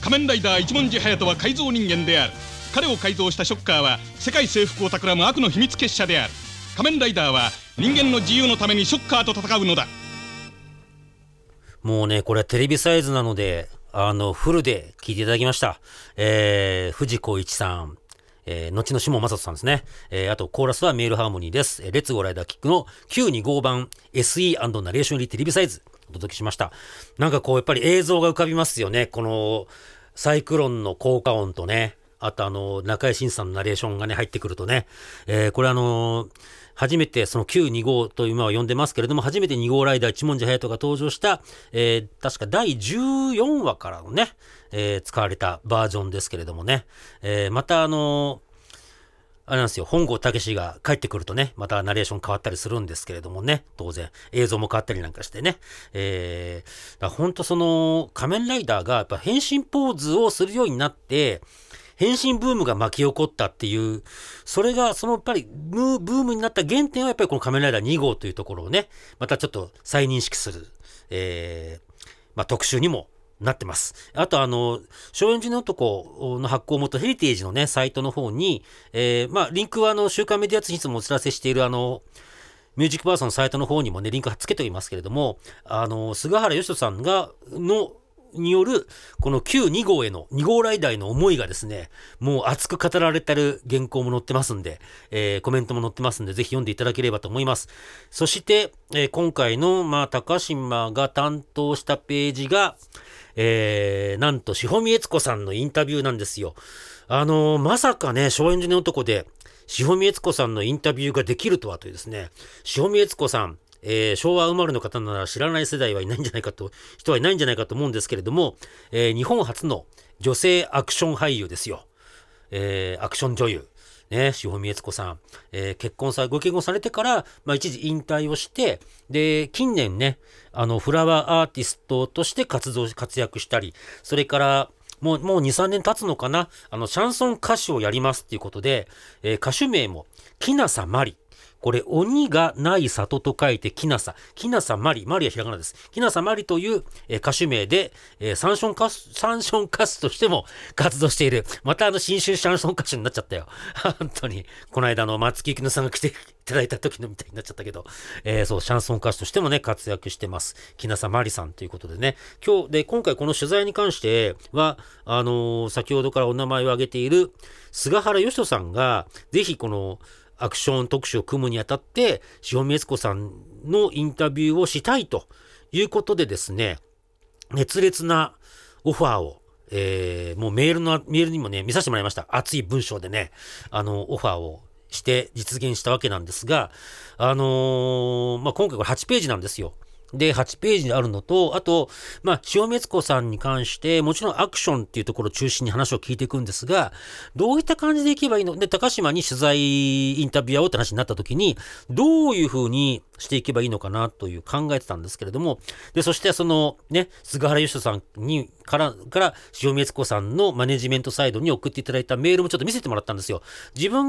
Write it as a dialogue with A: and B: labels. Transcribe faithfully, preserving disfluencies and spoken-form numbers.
A: 仮面ライダー一文字隼人は改造人間である。彼を改造したショッカーは世界征服を企む悪の秘密結社である。仮面ライダーは人間の自由のためにショッカーと戦うのだ。
B: もうね、これはテレビサイズなので、あの、フルで聞いていただきました。えー、藤子一さん、えー、後の下正人さんですね。えー、あと、コーラスはメールハーモニーです。えー、レッツゴーライダーキックのきゅうにご版 エスイー& ナレーション入りテレビサイズ、お届けしました。なんかこう、やっぱり映像が浮かびますよね。この、サイクロンの効果音とね、あとあの、中井慎さんのナレーションがね、入ってくるとね、えー、これあのー、初めてそのきゅうにごと今は呼んでますけれども、初めてに号ライダー一文字隼人が登場した、えー、確かだいじゅうよんわからのね、えー、使われたバージョンですけれどもね、えー、またあのー、あれなんですよ、本郷武史が帰ってくるとね、またナレーション変わったりするんですけれどもね、当然映像も変わったりなんかしてね、えー、だほんとその仮面ライダーがやっぱ変身ポーズをするようになって、変身ブームが巻き起こったっていう、それがそのやっぱりブームになった原点はやっぱりこの仮面ライダーに号というところをね、またちょっと再認識する、えー、まあ特集にもなってます。あとあの、松陰寺の男の発行元ヘリテージのね、サイトの方に、えー、まあリンクはあの、週刊メディア通信いつもお知らせしているあの、ミュージックバースのサイトの方にもね、リンク貼っつけておりますけれども、あの、菅原義人さんが、の、によるこのきゅうに号へのに号ライダーへの思いがですね、もう熱く語られてる原稿も載ってますんで、えー、コメントも載ってますんで、ぜひ読んでいただければと思います。そして、えー、今回のまあ高島が担当したページが、えー、なんと志保美悦子さんのインタビューなんですよ。あのー、まさかね、松陰寺の男で志保美悦子さんのインタビューができるとはというですね、志保美悦子さん、えー、昭和生まれの方なら知らない世代はいないんじゃないかと、人はいないんじゃないかと思うんですけれども、えー、日本初の女性アクション俳優ですよ。えー、アクション女優。ね、志保美悦子さん。えー、結婚さ、ご結婚されてから、まあ一時引退をして、で、近年ね、あの、フラワーアーティストとして活動、活躍したり、それから、もう、もうに、さんねん経つのかな、あの、シャンソン歌手をやりますっていうことで、えー、歌手名も、木なさまり。これ、鬼がない里と書いて、きなさ。きなさまり。まりはひらがなです。きなさまりという、えー、歌手名で、えー、サンション歌手、サンション歌手としても活動している。またあの、新春シャンソン歌手になっちゃったよ。本当に。この間の松木由紀乃さんが来ていただいた時のみたいになっちゃったけど、えー、そう、シャンソン歌手としてもね、活躍してます。きなさまりさんということでね。今日、で、今回この取材に関しては、あのー、先ほどからお名前を挙げている、菅原義人さんが、ぜひこの、アクション特集を組むにあたって、志保美悦子さんのインタビューをしたいということでですね、熱烈なオファーを、えー、もうメールの、メールにもね、見させてもらいました。熱い文章でね、あの、オファーをして実現したわけなんですが、あのー、まあ、今回これはちページなんですよ。で、はちページにあるのと、あと、まあ、志保美悦子さんに関して、もちろんアクションっていうところを中心に話を聞いていくんですが、どういった感じでいけばいいので、高島に取材インタビュアーをって話になった時に、どういう風にしていけばいいのかなという考えてたんですけれども、で、そしてそのね、菅原義人さんに、から、から、志保美悦子さんのマネジメントサイドに送っていただいたメールもちょっと見せてもらったんですよ。自分